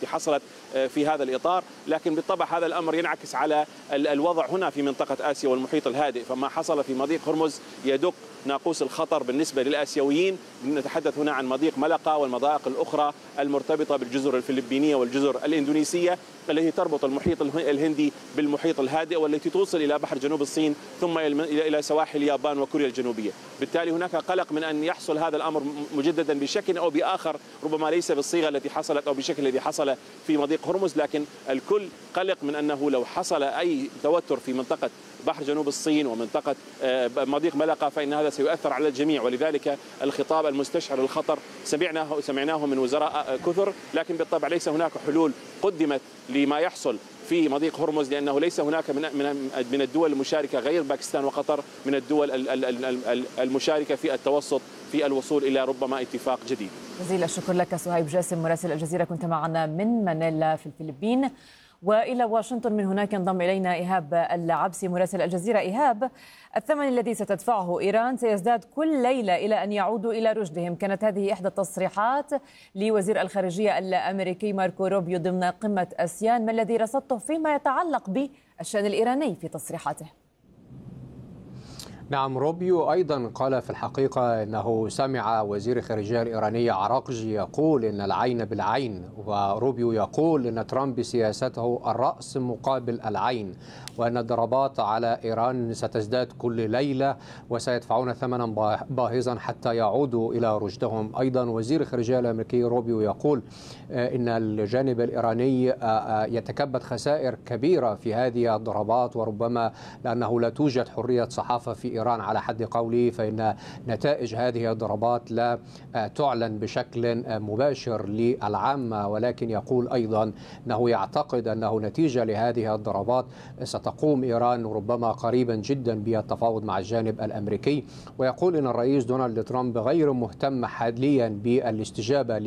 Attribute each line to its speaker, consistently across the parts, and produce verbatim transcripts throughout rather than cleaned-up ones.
Speaker 1: التي حصلت في هذا الإطار، لكن بالطبع هذا الأمر ينعكس على الوضع هنا في منطقة آسيا والمحيط الهادئ. فما حصل في مضيق هرمز يدق ناقوس الخطر بالنسبة للآسيويين. نتحدث هنا عن مضيق ملقا والمضائق الأخرى المرتبطة بالجزر الفلبينية والجزر الإندونيسية التي تربط المحيط الهندي بالمحيط الهادئ والتي توصل إلى بحر جنوب الصين ثم إلى سواحل اليابان وكوريا الجنوبية. بالتالي هناك قلق من أن يحصل هذا الأمر مجددا بشكل أو بآخر، ربما ليس بالصيغة التي حصلت أو بالشكل الذي حصل في مضيق هرمز، لكن الكل قلق من أنه لو حصل أي توتر في منطقة بحر جنوب الصين ومنطقة مضيق ملقا فإن هذا سيؤثر على الجميع. ولذلك الخطاب المستشعر للخطر سمعناه سمعناه من وزراء كثر، لكن بالطبع ليس هناك حلول قدمت لما يحصل في مضيق هرمز، لأنه ليس هناك من من الدول المشاركة غير باكستان وقطر من الدول المشاركة في التوسط في الوصول إلى ربما اتفاق جديد.
Speaker 2: جزيل الشكر لك صهيب جاسم مراسل الجزيرة، كنت معنا من مانيلا في الفلبين. وإلى واشنطن من هناك ينضم إلينا إيهاب العبسي مراسل الجزيرة. إيهاب، الثمن الذي ستدفعه إيران سيزداد كل ليلة إلى أن يعودوا إلى رشدهم. كانت هذه إحدى التصريحات لوزير الخارجية الأمريكي ماركو روبيو ضمن قمة آسيان. ما الذي رصدته فيما يتعلق بالشأن الإيراني في تصريحاته؟
Speaker 3: نعم، روبيو أيضا قال في الحقيقة أنه سمع وزير الخارجية الإيراني عراقجي يقول إن العين بالعين، وروبيو يقول أن ترامب سياسته الرأس مقابل العين، وأن الضربات على إيران ستزداد كل ليلة وسيدفعون ثمنا باهظا حتى يعودوا إلى رشدهم. أيضا وزير الخارجية الأمريكي روبيو يقول إن الجانب الإيراني يتكبد خسائر كبيرة في هذه الضربات، وربما لأنه لا توجد حرية صحافة في إيران على حد قوله، فإن نتائج هذه الضربات لا تعلن بشكل مباشر للعامة. ولكن يقول أيضا أنه يعتقد أنه نتيجة لهذه الضربات ستقوم إيران ربما قريبا جدا بالتفاوض مع الجانب الأمريكي. ويقول أن الرئيس دونالد ترامب غير مهتم حاليا بالاستجابة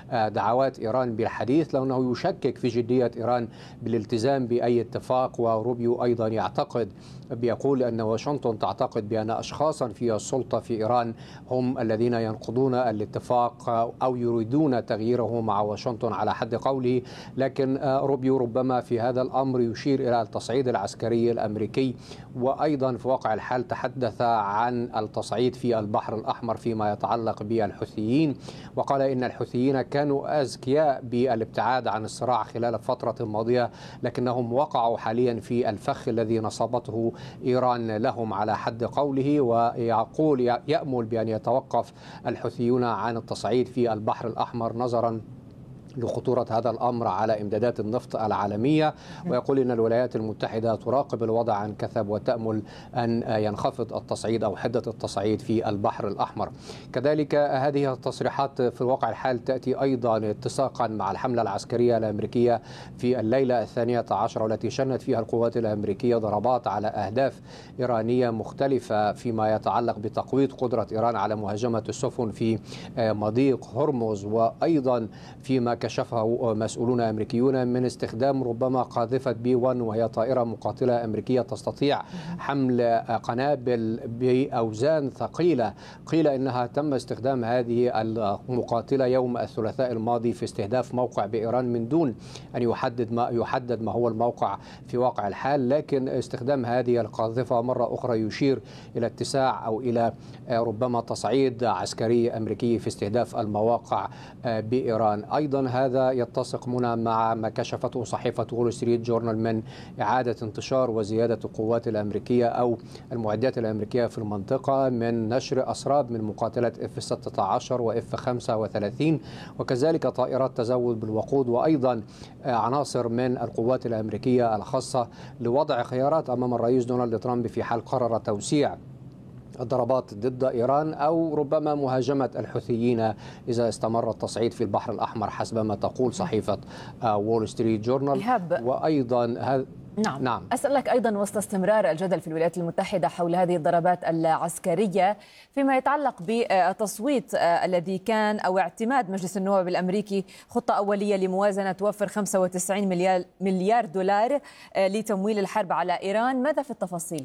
Speaker 3: لدعوات إيران بالحديث، لأنه يشكك في جدية إيران بالالتزام بأي اتفاق. وروبيو أيضا يعتقد بيقول أن واشنطن تعتقد بأن أشخاصا في السلطة في إيران هم الذين ينقضون الاتفاق أو يريدون تغييره مع واشنطن على حد قوله. لكن روبيو ربما في هذا الأمر يشير إلى التصعيد العسكري الأمريكي، وأيضا في واقع الحال تحدث عن التصعيد في البحر الأحمر فيما يتعلق بالحوثيين، وقال إن الحوثيين كانوا أذكياء بالابتعاد عن الصراع خلال الفترة الماضية، لكنهم وقعوا حاليا في الفخ الذي نصبته إيران لهم على حد قوله. ويقول يأمل بأن يتوقف الحوثيون عن التصعيد في البحر الأحمر نظرا لخطورة هذا الأمر على إمدادات النفط العالمية. ويقول إن الولايات المتحدة تراقب الوضع عن كثب وتأمل أن ينخفض التصعيد أو حدة التصعيد في البحر الأحمر. كذلك هذه التصريحات في الواقع الحال تأتي أيضا اتساقا مع الحملة العسكرية الأمريكية في الليلة الثانية عشر، والتي شنت فيها القوات الأمريكية ضربات على أهداف إيرانية مختلفة فيما يتعلق بتقويض قدرة إيران على مهاجمة السفن في مضيق هرمز، وأيضا فيما كشفه مسؤولون أمريكيون من استخدام ربما قاذفة بي واحد، وهي طائرة مقاتلة أمريكية تستطيع حمل قنابل بأوزان ثقيلة. قيل إنها تم استخدام هذه المقاتلة يوم الثلاثاء الماضي في استهداف موقع بإيران من دون أن يحدد ما يحدد ما هو الموقع في واقع الحال. لكن استخدام هذه القاذفة مرة أخرى يشير إلى اتساع أو إلى ربما تصعيد عسكري أمريكي في استهداف المواقع بإيران. أيضا هذا يتسق منا مع ما كشفته صحيفة وول ستريت جورنال من إعادة انتشار وزيادة القوات الأمريكية أو المعدات الأمريكية في المنطقة، من نشر أسراب من مقاتلات إف ستة عشر وإف خمسة وثلاثين، وكذلك طائرات تزود بالوقود، وأيضا عناصر من القوات الأمريكية الخاصة لوضع خيارات أمام الرئيس دونالد ترامب في حال قرر توسيع الضربات ضد إيران أو ربما مهاجمة الحوثيين إذا استمر التصعيد في البحر الأحمر حسب ما تقول صحيفة وول ستريت جورنال. وأيضا هذا
Speaker 2: نعم. نعم أسألك أيضا وسط استمرار الجدل في الولايات المتحدة حول هذه الضربات العسكرية فيما يتعلق بالتصويت الذي كان أو اعتماد مجلس النواب الأمريكي خطة أولية لموازنة توفر خمسة وتسعين مليار دولار لتمويل الحرب على إيران، ماذا في التفاصيل؟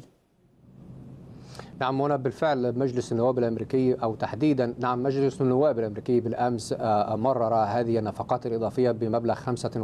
Speaker 3: نعم، هنا بالفعل مجلس النواب الأمريكي أو تحديدا نعم مجلس النواب الأمريكي بالأمس مرر هذه النفقات الإضافية بمبلغ خمسة